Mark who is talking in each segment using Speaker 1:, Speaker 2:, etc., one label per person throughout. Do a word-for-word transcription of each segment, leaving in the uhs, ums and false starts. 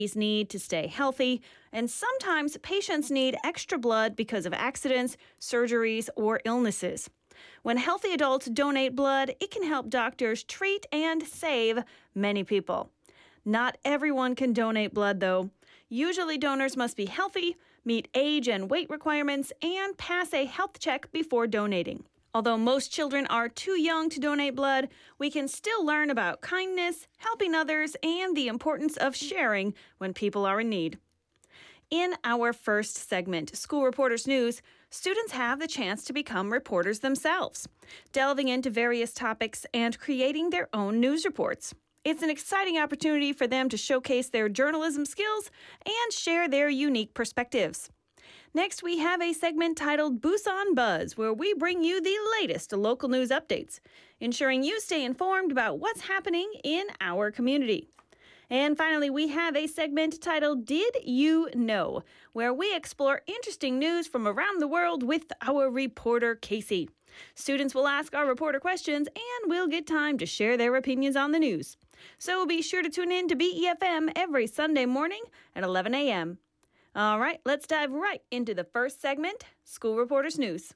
Speaker 1: need to stay healthy, and sometimes patients need extra blood because of accidents, surgeries, or illnesses. When healthy adults donate blood, it can help doctors treat and save many people. Not everyone can donate blood, though. Usually donors must be healthy, meet age and weight requirements, and pass a health check before donating. Although most children are too young to donate blood, we can still learn about kindness, helping others, and the importance of sharing when people are in need. In our first segment, School Reporters News, students have the chance to become reporters themselves, delving into various topics and creating their own news reports. It's an exciting opportunity for them to showcase their journalism skills and share their unique perspectives. Next, we have a segment titled Busan Buzz, where we bring you the latest local news updates, ensuring you stay informed about what's happening in our community. And finally, we have a segment titled Did You Know?, where we explore interesting news from around the world with our reporter, Casey. Students will ask our reporter questions, and we'll get time to share their opinions on the news. So be sure to tune in to B E F M every Sunday morning at eleven a.m. All right, let's dive right into the first segment, School Reporters News.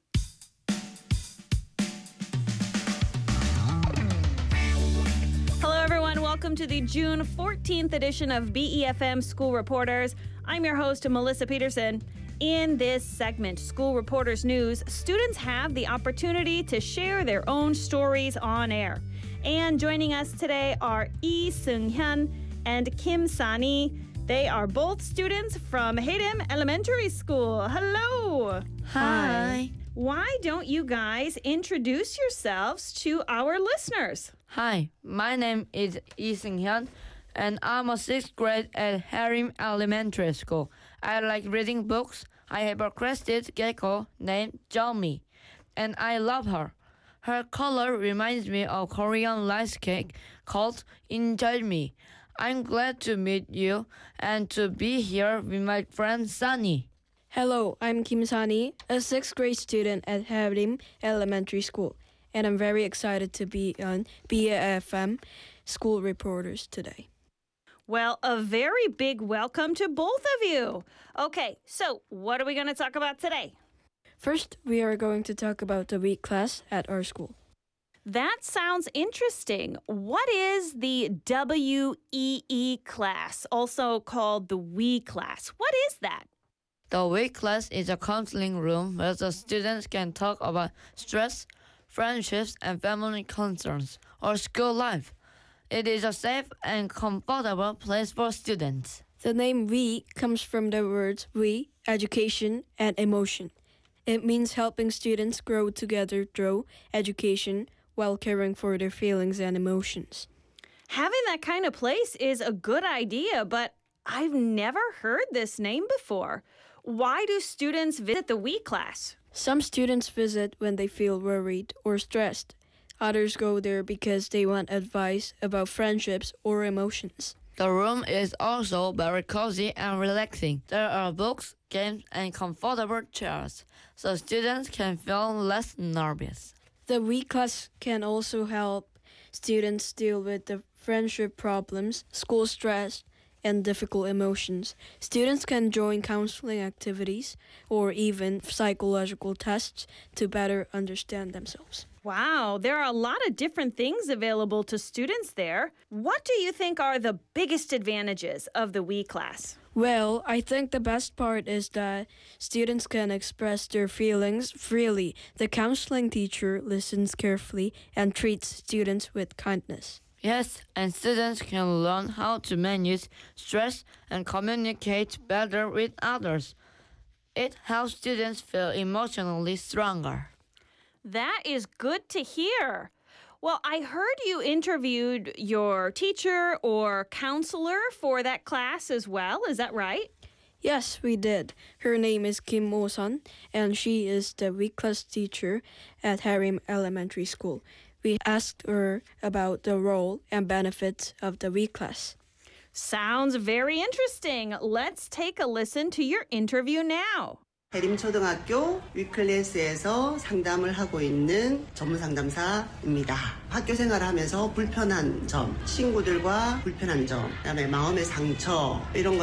Speaker 1: Hello, everyone. Welcome to the June fourteenth edition of B E F M School Reporters. I'm your host, Melissa Peterson. In this segment, School Reporters News, students have the opportunity to share their own stories on air. And joining us today are Lee Seung-hyun and Kim Sani. They are both students from Haerim Elementary School. Hello.
Speaker 2: Hi.
Speaker 1: Why don't you guys introduce yourselves to our listeners?
Speaker 2: Hi, my name is Lee Seung-hyun, and I'm a sixth grade at Haerim Elementary School. I like reading books. I have a crested gecko named Jeonmi, and I love her. Her color reminds me of Korean rice cake called injeolmi. I'm glad to meet you and to be here with my friend Sunny.
Speaker 3: Hello, I'm Kim Sani, a sixth grade student at Haerim Elementary School, and I'm very excited to be on B E F M School Reporters today.
Speaker 1: Well, a very big welcome to both of you. Okay, so what are we going to talk about today?
Speaker 3: First, we are going to talk about the week class at our school.
Speaker 1: That sounds interesting. What is the W E E class, also called the W E class? What is that?
Speaker 2: The week class is a counseling room where the students can talk about stress, friendships, and family concerns, or school life. It is a safe and comfortable place for students.
Speaker 3: The name We comes from the words we, education, and emotion. It means helping students grow together through education while caring for their feelings and emotions.
Speaker 1: Having that kind of place is a good idea, but I've never heard this name before. Why do students visit the W E class?
Speaker 3: Some students visit when they feel worried or stressed. Others go there because they want advice about friendships or emotions.
Speaker 2: The room is also very cozy and relaxing. There are books, games, and comfortable chairs, so students can feel less nervous.
Speaker 3: The W E class can also help students deal with the friendship problems, school stress, and difficult emotions. Students can join counseling activities or even psychological tests to better understand themselves.
Speaker 1: Wow, there are a lot of different things available to students there. What do you think are the biggest advantages of the W E class?
Speaker 3: Well, I think the best part is that students can express their feelings freely. The counseling teacher listens carefully and treats students with kindness.
Speaker 2: Yes, and students can learn how to manage stress and communicate better with others. It helps students feel emotionally stronger.
Speaker 1: That is good to hear. Well, I heard you interviewed your teacher or counselor for that class as well. Is that right?
Speaker 3: Yes, we did. Her name is Kim Mo-sun, and she is the W E class teacher at Haerim Elementary School. We asked her about the role and benefits of the W E class.
Speaker 1: Sounds very interesting. Let's take a listen to your interview now.
Speaker 4: 대림초등학교 위클래스에서 상담을 하고 있는 전문상담사입니다. 학교 생활을 하면서 불편한 점, 친구들과 불편한 점, 그다음에 마음의 상처 이런